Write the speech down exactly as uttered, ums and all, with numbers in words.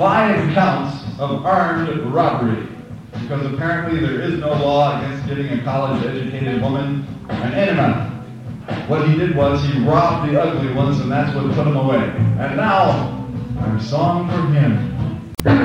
five counts of armed robbery, because apparently there is no law against giving a college-educated woman an enema. What he did was he robbed the ugly ones, and that's what put him away. And now, our song for him.